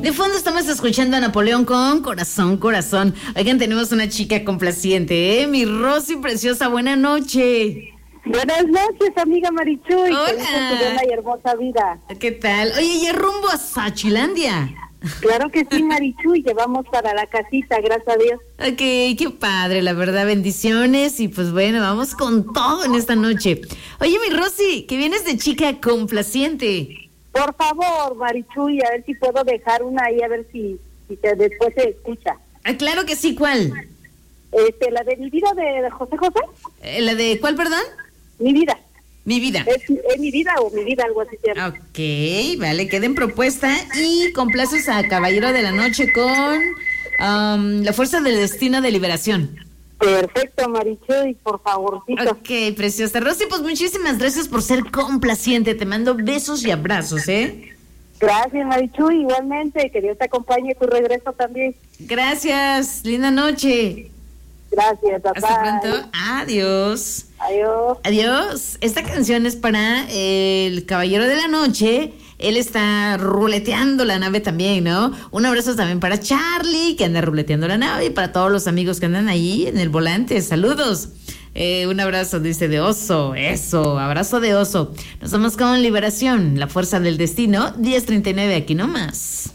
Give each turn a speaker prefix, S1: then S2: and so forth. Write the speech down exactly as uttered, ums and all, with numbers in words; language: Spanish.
S1: De fondo estamos escuchando a Napoleón con Corazón, Corazón. Oigan, tenemos una chica complaciente, ¿eh? Mi Rosy preciosa, buena noche.
S2: Buenas noches, amiga Marichuy.
S1: Hola.
S2: Que una hermosa vida.
S1: ¿Qué tal? Oye, ya rumbo a Sachilandia.
S2: Claro que sí, Marichuy, llevamos para la casita, gracias a Dios.
S1: Ok, qué padre, la verdad, bendiciones. Y pues bueno, vamos con todo en esta noche. Oye, mi Rosy, que vienes de chica complaciente.
S2: Por favor, Marichuy, a ver si puedo dejar una ahí, a ver si, si te, después se escucha.
S1: Ah, claro que sí, ¿cuál?
S2: Este, la de mi vida de, de José José.
S1: Eh, ¿La de cuál, perdón?
S2: Mi vida.
S1: Mi vida.
S2: ¿Es, es mi vida o mi vida, algo así? ¿Cierto?
S1: Ok, vale, queda en propuesta. Y complaces a Caballero de la Noche con um, La Fuerza del Destino de Liberación.
S2: Perfecto, Marichuy, por favorcito.
S1: Ok, preciosa. Rosy, pues muchísimas gracias por ser complaciente. Te mando besos y abrazos, ¿eh?
S2: Gracias, Marichuy, igualmente. Que Dios te acompañe tu regreso también.
S1: Gracias, linda noche.
S2: Gracias, papá.
S1: Hasta pronto. Adiós.
S2: Adiós.
S1: Adiós. Esta canción es para el Caballero de la Noche. Él está ruleteando la nave también, ¿no? Un abrazo también para Charlie, que anda ruleteando la nave, y para todos los amigos que andan ahí en el volante. Saludos. Eh, un abrazo, dice, de oso. Eso, abrazo de oso. Nos vamos con Liberación, La Fuerza del Destino. diez treinta y nueve, aquí nomás.